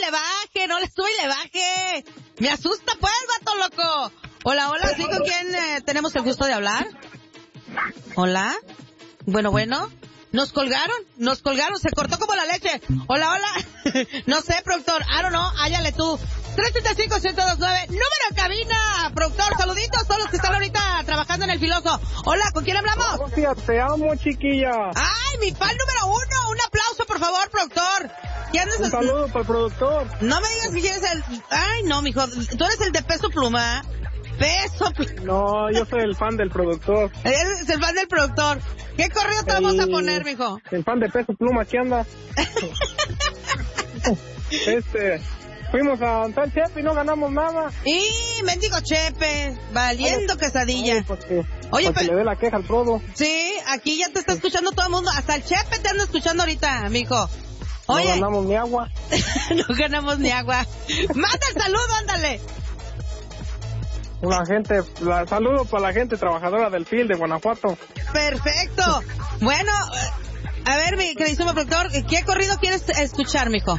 le baje, no le sube y le baje. Me asusta pues, vato loco. Hola, ¿sí con quién tenemos el gusto de hablar? Hola. Bueno. Nos colgaron, se cortó como la leche. Hola. No sé, productor, I don't know, hállale tú. 335-1029, número en cabina. Productor, saluditos a todos los que están ahorita trabajando en el Filoso. Hola, ¿con quién hablamos? Sofía, te amo, chiquilla. Ay, mi fan número 1, un aplauso, por favor, productor. Un saludo para el productor. No me digas que quieres el... Ay, no, mijo, tú eres el de Peso Pluma. No, yo soy el fan del productor. Eres el fan del productor. ¿Qué corrido te vamos a poner, mijo? El fan de Peso Pluma, ¿qué anda? Fuimos a tal Chepe y no ganamos nada. Y mendigo Chepe, valiendo quesadilla. Oye, le dé la queja al Prodo. Sí, aquí ya te está escuchando todo el mundo. Hasta el Chepe te anda escuchando ahorita, mijo. Oye. No ganamos ni agua. No ganamos ni agua. Manda el saludo, ándale. Saludo para la gente trabajadora del FIL de Guanajuato. Perfecto. Bueno, a ver, mi queridísimo productor, ¿qué corrido quieres escuchar, mijo?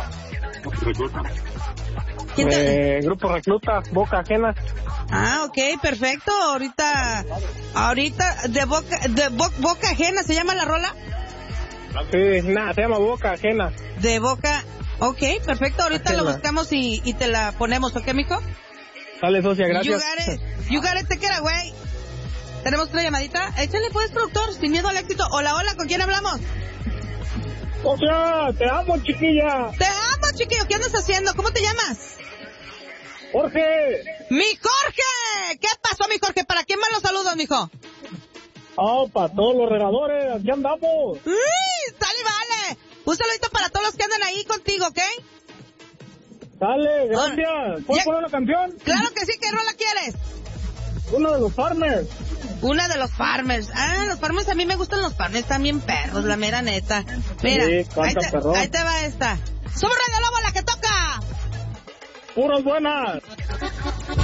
Grupo Recluta, Boca Ajena. Ah, ok, perfecto. Ahorita de Boca Ajena, ¿se llama la rola? Sí, se llama Boca Ajena. De Boca, ok, perfecto. Ahorita Ajena. lo buscamos y te la ponemos, ¿ok, mijo? Dale, socia, gracias. You got it, te queda, güey. ¿Tenemos otra llamadita? Échale pues, productor, sin miedo al éxito. Hola, ¿con quién hablamos? Socia, te amo, chiquilla. Te amo, chiquillo. ¿Qué andas haciendo? ¿Cómo te llamas? Jorge. ¡Mi Jorge! ¿Qué pasó, mi Jorge? ¿Para quién van los saludos, mijo? Para todos los regadores, aquí andamos. ¡Sale, vale! Un saludito para todos los que andan ahí contigo, ¿ok? Dale, gracias. ¿Puedo poner la canción? Claro que sí, ¿qué rola quieres? Una de los Farmers. Una de los Farmers. Ah, los Farmers, a mí me gustan los Farmers, también perros, la mera neta. Mira, sí, ahí te va esta. ¡Somos Radio Lobo, la que toca! ¡Puras buenas!